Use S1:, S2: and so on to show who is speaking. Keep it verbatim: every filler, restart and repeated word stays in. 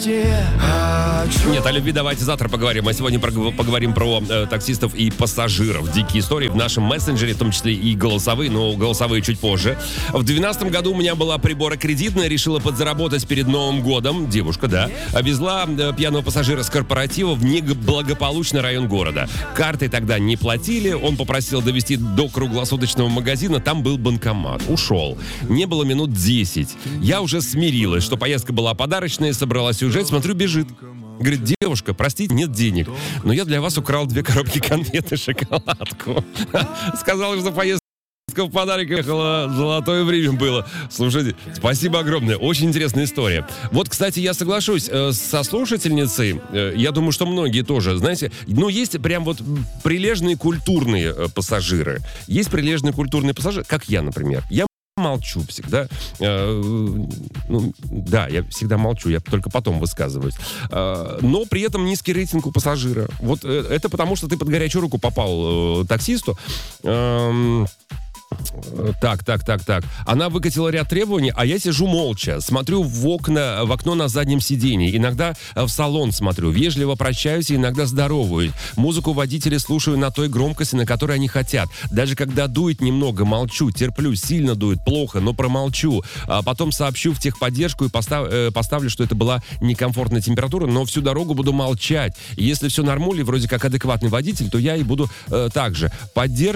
S1: Нет, о любви давайте завтра поговорим. А сегодня про- поговорим про э, таксистов и пассажиров. Дикие истории в нашем мессенджере, в том числе и голосовые, но голосовые чуть позже. В двенадцатом году у меня была прибора кредитная, решила подзаработать перед Новым годом. Девушка, да. Везла э, пьяного пассажира с корпоратива в неблагополучный район города. Картой тогда не платили. Он попросил довести до круглосуточного магазина. Там был банкомат. Ушел. Не было минут десять. Я уже смирилась, что поездка была подарочная, собралась уезжать. Смотрю, бежит. Говорит, девушка, простите, нет денег, но я для вас украл две коробки конфет и шоколадку. Сказала, что поездка в подарок ехала, золотое время было. Слушайте, спасибо огромное, очень интересная история. Вот, кстати, я соглашусь э, со слушательницей, э, я думаю, что многие тоже, знаете, ну, есть прям вот прилежные культурные э, пассажиры. Есть прилежные культурные пассажиры, как я, например. Я молчу всегда. Э, ну, да, я всегда молчу, я только потом высказываюсь. Э, но при этом низкий рейтинг у пассажира. Вот э, это потому, что ты под горячую руку попал э, таксисту. Э, Так, так, так, так. Она выкатила ряд требований, а я сижу молча. Смотрю в окна, в окно на заднем сидении. Иногда в салон смотрю. Вежливо прощаюсь и иногда здороваюсь. Музыку водители слушаю на той громкости, на которой они хотят. Даже когда дует немного, молчу, терплю. Сильно дует, плохо, но промолчу. А потом сообщу в техподдержку и постав, э, поставлю, что это была некомфортная температура, но всю дорогу буду молчать. И если все нормально, вроде как адекватный водитель, то я и буду э, так же. Поддерживать